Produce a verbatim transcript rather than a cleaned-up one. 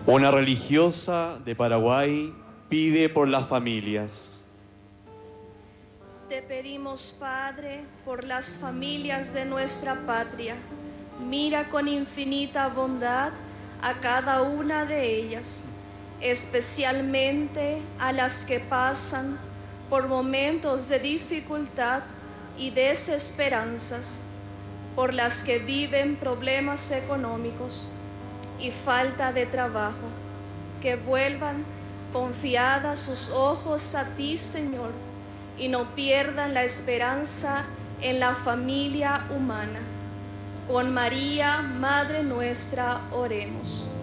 Una religiosa de Paraguay pide por las familias. Te pedimos, Padre, por las familias de nuestra patria. Mira con infinita bondad a cada una de ellas, especialmente a las que pasan por momentos de dificultad y desesperanzas, por las que viven problemas económicos y falta de trabajo, que vuelvan confiadas sus ojos a ti, Señor, y no pierdan la esperanza en la familia humana. Con María, Madre nuestra, oremos.